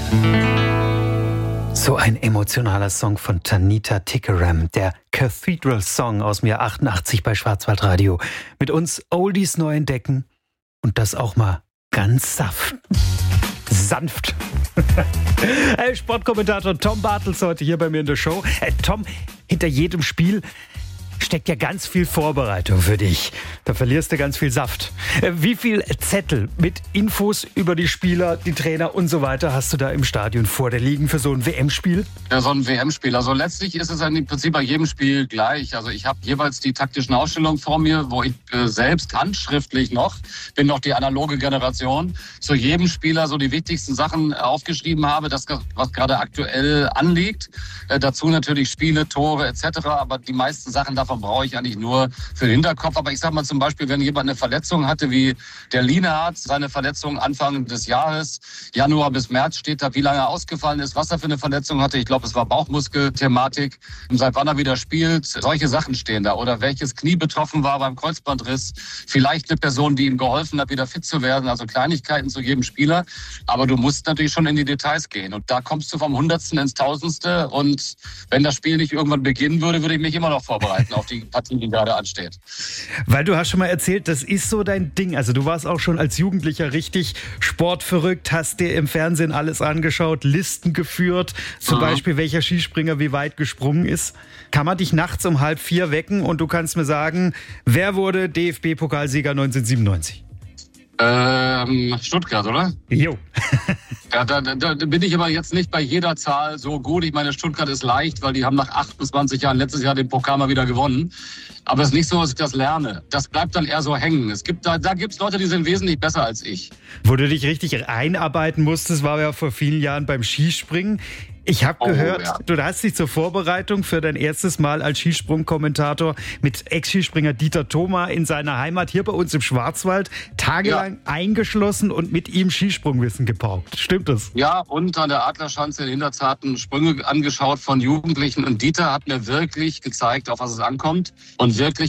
So ein emotionaler Song von Tanita Tikaram, der Cathedral Song aus dem Jahr 88 bei Schwarzwaldradio. Mit uns Oldies neu entdecken und das auch mal ganz sanft. Hey, Sportkommentator Tom Bartels heute hier bei mir in der Show. Tom, hinter jedem Spiel steckt ja ganz viel Vorbereitung für dich. Da verlierst du ganz viel Saft. Wie viel Zettel mit Infos über die Spieler, die Trainer und so weiter hast du da im Stadion vor dir liegen für so ein WM-Spiel? Ja, so ein WM-Spiel. Also letztlich ist es im Prinzip bei jedem Spiel gleich. Also ich habe jeweils die taktischen Ausstellungen vor mir, wo ich selbst handschriftlich bin noch die analoge Generation, zu jedem Spieler so die wichtigsten Sachen aufgeschrieben habe, das, was gerade aktuell anliegt. Dazu natürlich Spiele, Tore etc. Aber die meisten Sachen davon brauche ich eigentlich nur für den Hinterkopf. Aber ich sag mal zum Beispiel, wenn jemand eine Verletzung hatte, wie der Lienhardt, seine Verletzung Anfang des Jahres, Januar bis März steht da, wie lange er ausgefallen ist, was er für eine Verletzung hatte. Ich glaube, es war Bauchmuskelthematik. Seit wann er wieder spielt, solche Sachen stehen da. Oder welches Knie betroffen war beim Kreuzbandriss. Vielleicht eine Person, die ihm geholfen hat, wieder fit zu werden. Also Kleinigkeiten zu jedem Spieler. Aber du musst natürlich schon in die Details gehen. Und da kommst du vom Hundertsten ins Tausendste. Und wenn das Spiel nicht irgendwann beginnen würde, würde ich mich immer noch vorbereiten auf die Partie, die gerade ansteht. Weil du hast schon mal erzählt, das ist so dein Ding. Also du warst auch schon als Jugendlicher richtig sportverrückt, hast dir im Fernsehen alles angeschaut, Listen geführt, zum Beispiel welcher Skispringer wie weit gesprungen ist. Kann man dich nachts um 3:30 wecken und du kannst mir sagen, wer wurde DFB-Pokalsieger 1997? Stuttgart, oder? Jo. Ja, da bin ich aber jetzt nicht bei jeder Zahl so gut. Ich meine, Stuttgart ist leicht, weil die haben nach 28 Jahren letztes Jahr den Pokal mal wieder gewonnen. Aber es ist nicht so, dass ich das lerne. Das bleibt dann eher so hängen. Da gibt's Leute, die sind wesentlich besser als ich. Wo du dich richtig einarbeiten musstest, war ja vor vielen Jahren beim Skispringen. Ich habe gehört, ja, du hast dich zur Vorbereitung für dein erstes Mal als Skisprungkommentator mit Ex-Skispringer Dieter Thoma in seiner Heimat hier bei uns im Schwarzwald tagelang eingeschlossen und mit ihm Skisprungwissen gepaukt. Stimmt das? Ja, und an der Adlerschanze in Hinterzarten Sprünge angeschaut von Jugendlichen. Und Dieter hat mir wirklich gezeigt, auf was es ankommt. Und wirklich